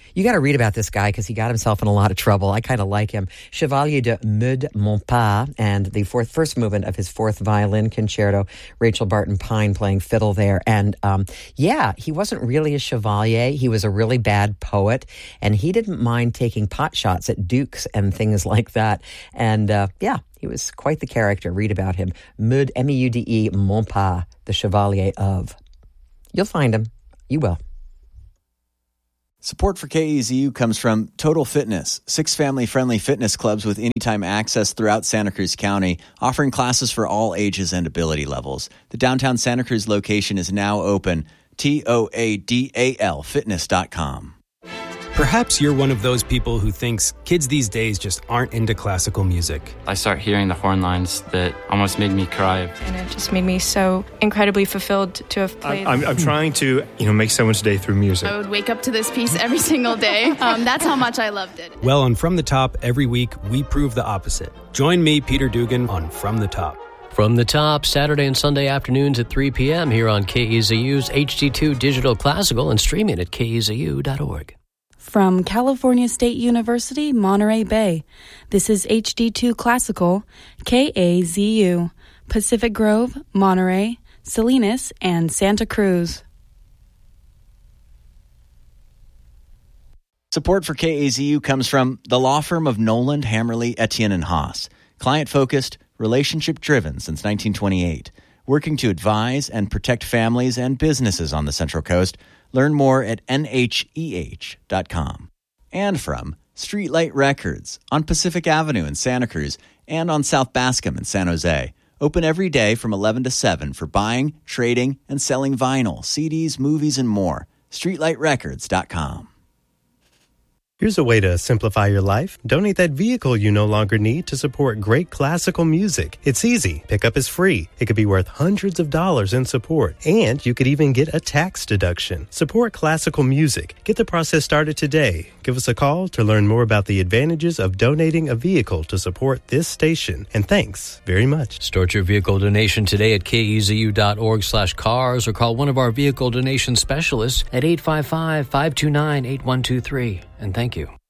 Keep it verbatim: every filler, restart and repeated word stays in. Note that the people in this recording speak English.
You got to read about this guy because he got himself in a lot of trouble. I kind of like him. Chevalier de Meud Monpas, and the fourth, first movement of his fourth violin concerto. Rachel Barton Pine playing fiddle there. And um, yeah, he wasn't really a chevalier. He was a really bad poet, and he didn't mind taking pot shots at dukes and things like that. And uh, yeah, he was quite the character. Read about him. Meud, M E U D E, Monpas, the Chevalier of. You'll find him. You will. Support for K E Z U comes from Total Fitness, six family-friendly fitness clubs with anytime access throughout Santa Cruz County, offering classes for all ages and ability levels. The downtown Santa Cruz location is now open. T O A D A L fitness dot com. Perhaps you're one of those people who thinks kids these days just aren't into classical music. I start hearing the horn lines that almost made me cry. And it just made me so incredibly fulfilled to have played. I'm, I'm, I'm trying to, you know, make someone's day through music. I would wake up to this piece every single day. Um, that's how much I loved it. Well, on From the Top, every week, we prove the opposite. Join me, Peter Dugan, on From the Top. From the Top, Saturday and Sunday afternoons at three p.m. here on K E Z U's H D two Digital Classical and streaming at K E Z U dot org. From California State University, Monterey Bay, this is H D two Classical, K A Z U, Pacific Grove, Monterey, Salinas, and Santa Cruz. Support for K A Z U comes from the law firm of Noland, Hammerly, Etienne, and Haas. Client-focused, relationship-driven since nineteen twenty-eight. Working to advise and protect families and businesses on the Central Coast. Learn more at N H E H dot com. And from Streetlight Records on Pacific Avenue in Santa Cruz and on South Bascom in San Jose. Open every day from eleven to seven for buying, trading, and selling vinyl, C Ds, movies, and more. streetlight records dot com. Here's a way to simplify your life. Donate that vehicle you no longer need to support great classical music. It's easy. Pickup is free. It could be worth hundreds of dollars in support. And you could even get a tax deduction. Support classical music. Get the process started today. Give us a call to learn more about the advantages of donating a vehicle to support this station. And thanks very much. Start your vehicle donation today at K E Z U dot org slash cars or call one of our vehicle donation specialists at eight five five, five two nine, eight one two three. And thank you.